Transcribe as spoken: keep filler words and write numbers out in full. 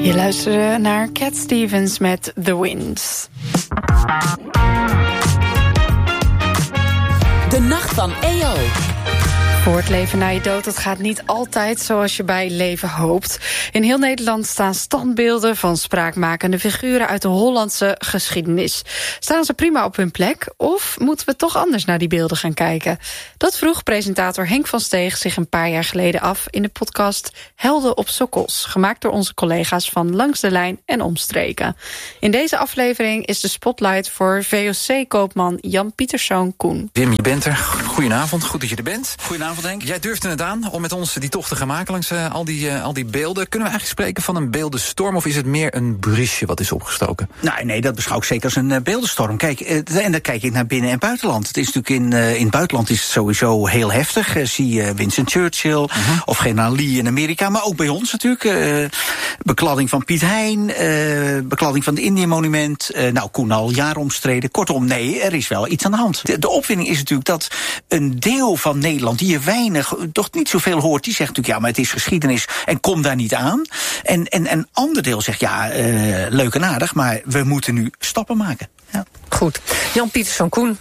Je luisterde naar Cat Stevens met The Winds. De nacht van E O. Voor het leven na je dood, dat gaat niet altijd zoals je bij leven hoopt. In heel Nederland staan standbeelden van spraakmakende figuren uit de Hollandse geschiedenis. Staan ze prima op hun plek of moeten we toch anders naar die beelden gaan kijken? Dat vroeg presentator Henk van Steeg zich een paar jaar geleden af in de podcast Helden op Sokkels, gemaakt door onze collega's van Langs de Lijn en Omstreken. In deze aflevering is de spotlight voor V O C-koopman Jan Pieterszoon Koen. Wim, je bent er. Goedenavond, goed dat je er bent. Goedenavond, Henk. Jij durfde het aan om met ons die tocht te gaan maken langs uh, al, die, uh, al die beelden. Kunnen we eigenlijk spreken van een beeldenstorm of is het meer een briesje wat is opgestoken? Nou, nee, dat beschouw ik zeker als een uh, beeldenstorm. Kijk, uh, en dan kijk ik naar binnen- en buitenland. Het is natuurlijk in, uh, in het buitenland is het sowieso heel heftig. Uh, zie uh, Winston Churchill uh-huh. of generaal Lee in Amerika. Maar ook bij ons natuurlijk. Uh, bekladding van Piet Hein, uh, bekladding van het Indië-monument. Uh, nou, Koen al jaren omstreden. Kortom, nee, er is wel iets aan de hand. De, de opwinding is natuurlijk dat een deel van Nederland die je weinig, toch niet zoveel hoort, die zegt natuurlijk ja, maar het is geschiedenis en kom daar niet aan. En, en een ander deel zegt ja, uh, leuk en aardig, maar we moeten nu stappen maken. Ja. Goed. Jan Pieterszoon Koen,